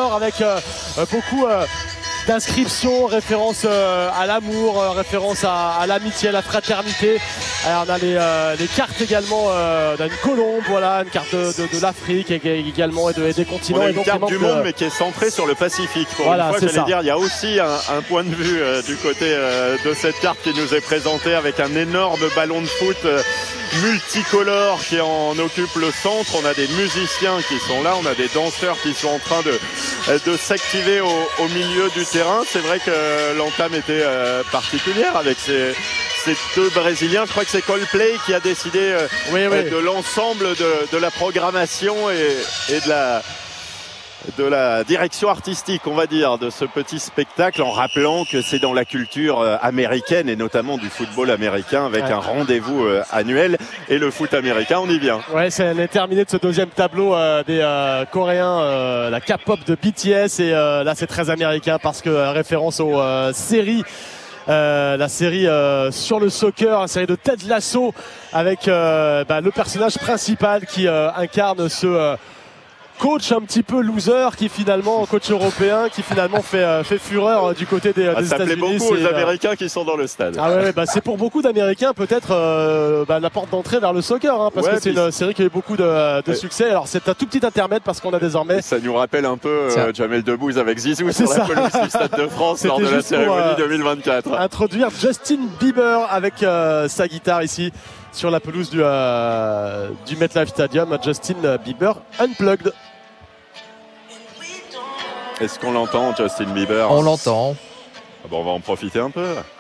couleurs avec beaucoup d'inscriptions, référence à l'amour, référence à l'amitié, à la fraternité. Alors, on a les cartes également, on a une colombe, voilà, une carte de l'Afrique également et des continents. On a et une donc, carte du monde mais qui est centrée sur le Pacifique. Pour voilà, une fois, j'allais dire, il y a aussi un point de vue du côté de cette carte qui nous est présentée avec un énorme ballon de foot multicolore qui en occupe le centre. On a des musiciens qui sont là, on a des danseurs qui sont en train de s'activer au milieu du terrain. C'est vrai que l'entame était particulière avec ces deux Brésiliens. Je crois que c'est Coldplay qui a décidé de l'ensemble de la programmation et de la direction artistique, on va dire, de ce petit spectacle, en rappelant que c'est dans la culture américaine et notamment du football américain avec un rendez-vous annuel. Et le foot américain, on y vient. Ouais, c'est terminé de ce deuxième tableau des Coréens, la K-pop de BTS. Et là, c'est très américain parce que référence aux séries. La série sur le soccer, la série de Ted Lasso avec le personnage principal qui incarne ce coach un petit peu loser qui finalement, coach européen qui finalement fait fureur du côté des États-Unis. Ça plaît beaucoup aux Américains qui sont dans le stade. Ah ouais, c'est pour beaucoup d'Américains peut-être la porte d'entrée vers le soccer, parce que c'est une série qui a eu beaucoup de succès. Alors c'est un tout petit intermède parce qu'on a désormais... Ça nous rappelle un peu Jamel Debbouze avec Zizou sur la pelouse du Stade de France lors de la cérémonie 2024. Introduire Justin Bieber avec sa guitare ici sur la pelouse du MetLife Stadium. Justin Bieber Unplugged. Est-ce qu'on l'entend, Justin Bieber? On l'entend. Bon, on va en profiter un peu.